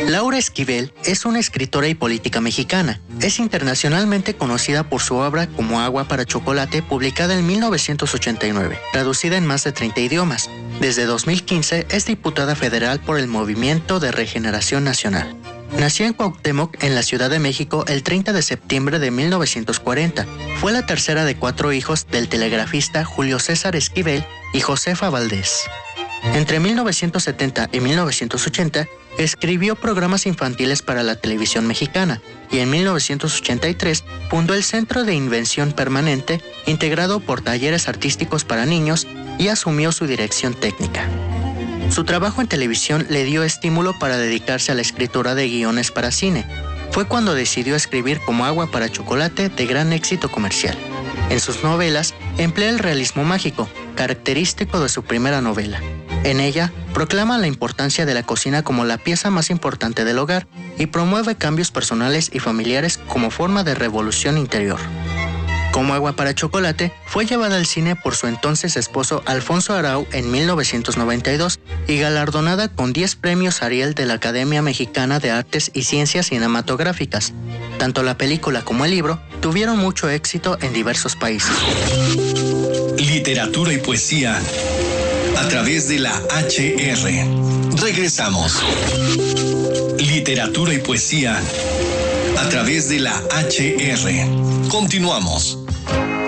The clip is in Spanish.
Laura Esquivel es una escritora y política mexicana. Es internacionalmente conocida por su obra Como agua para chocolate, publicada en 1989, traducida en más de 30 idiomas. Desde 2015 es diputada federal por el Movimiento de Regeneración Nacional. Nació en Cuauhtémoc, en la Ciudad de México, el 30 de septiembre de 1940. Fue la tercera de 4 hijos del telegrafista Julio César Esquivel y Josefa Valdés. Entre 1970 y 1980, escribió programas infantiles para la televisión mexicana y en 1983 fundó el Centro de Invención Permanente, integrado por talleres artísticos para niños, y asumió su dirección técnica. Su trabajo en televisión le dio estímulo para dedicarse a la escritura de guiones para cine. Fue cuando decidió escribir Como agua para chocolate, de gran éxito comercial. En sus novelas emplea el realismo mágico, característico de su primera novela. En ella, proclama la importancia de la cocina como la pieza más importante del hogar y promueve cambios personales y familiares como forma de revolución interior. Como agua para chocolate fue llevada al cine por su entonces esposo Alfonso Arau en 1992 y galardonada con 10 premios Ariel de la Academia Mexicana de Artes y Ciencias Cinematográficas. Tanto la película como el libro tuvieron mucho éxito en diversos países. Literatura y poesía a través de la HR. Regresamos. Literatura y poesía a través de la HR. Continuamos.